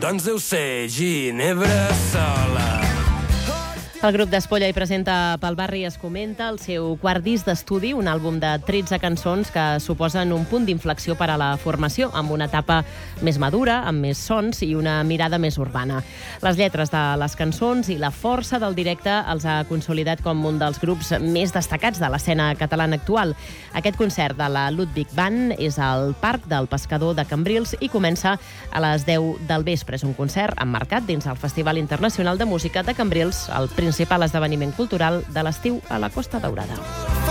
doncs deu ser Ginebra sola. El grup Despolla hi presenta Pel barri es comenta el seu quart disc d'estudi, un àlbum de 13 cançons que suposen un punt d'inflexió per a la formació, amb una etapa més madura, amb més sons i una mirada més urbana. Les lletres de les cançons i la força del directe els ha consolidat com un dels grups més destacats de l'escena catalana actual. Aquest concert de la Ludwig Band és al Parc del Pescador de Cambrils i comença a les 10 del vespre. És un concert emmarcat dins el Festival Internacional de Música de Cambrils, el principal esdeveniment cultural de l'estiu a la Costa Daurada.